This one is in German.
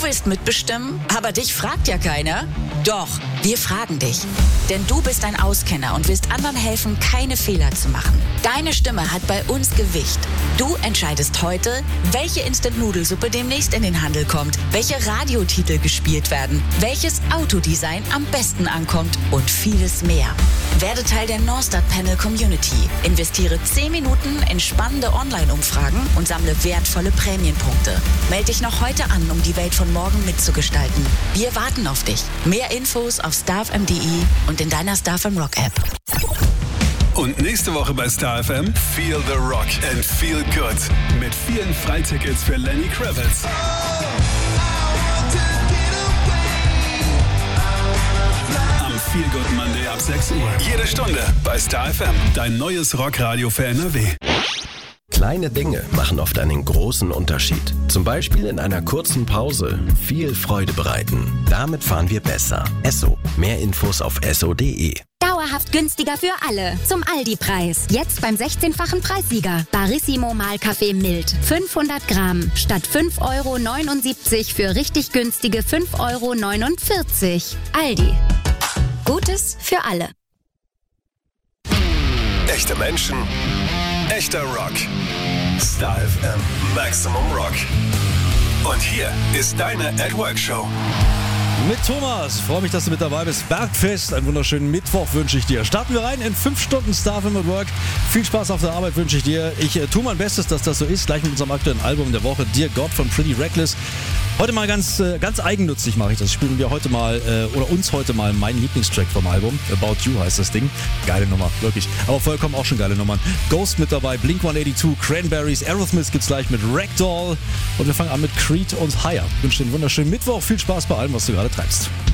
willst mitbestimmen, aber dich fragt ja keiner? Doch, wir fragen dich. Denn du bist ein Auskenner und willst anderen helfen, keine Fehler zu machen. Deine Stimme hat bei uns Gewicht. Du entscheidest heute, welche Instant-Nudelsuppe demnächst in den Handel kommt, welche Radiotitel gespielt werden, welches Autodesign am besten ankommt und vieles mehr. Werde Teil der Norstart Panel Community. Investiere 10 Minuten in spannende Online-Umfragen und sammle wertvolle Prämienpunkte. Melde dich noch heute an, um die Welt von morgen mitzugestalten. Wir warten auf dich. Mehr Infos auf starfm.de und in deiner StarFM Rock App. Und nächste Woche bei StarFM Feel the Rock and Feel Good mit vielen Freitickets für Lenny Kravitz. Am Feel Good Monday ab 6 Uhr. Jede Stunde bei StarFM. Dein neues Rockradio für NRW. Kleine Dinge machen oft einen großen Unterschied. Zum Beispiel in einer kurzen Pause viel Freude bereiten. Damit fahren wir besser. Esso. Mehr Infos auf esso.de. Dauerhaft günstiger für alle. Zum Aldi-Preis. Jetzt beim 16-fachen Preissieger. Barissimo Mahlkaffee mild. 500 Gramm. Statt 5,79 € für richtig günstige 5,49 €. Aldi. Gutes für alle. Echte Menschen, echter Rock. StarFM Maximum Rock. Und hier ist deine At Work Show. Mit Thomas. Freue mich, dass du mit dabei bist. Bergfest. Einen wunderschönen Mittwoch wünsche ich dir. Starten wir rein in 5 Stunden StarFM at Work. Viel Spaß auf der Arbeit wünsche ich dir. Ich tue mein Bestes, dass das so ist. Gleich mit unserem aktuellen Album der Woche, Dear God von Pretty Reckless. Heute mal ganz eigennützig mache ich das. Spielen wir heute mal, uns heute mal meinen Lieblingstrack vom Album. About You heißt das Ding. Geile Nummer, wirklich. Aber vollkommen auch schon geile Nummern. Ghost mit dabei, Blink-182, Cranberries, Aerosmith gibt's gleich mit Ragdoll. Und wir fangen an mit Creed und Higher. Ich wünsche dir einen wunderschönen Mittwoch. Viel Spaß bei allem, was du gerade treibst.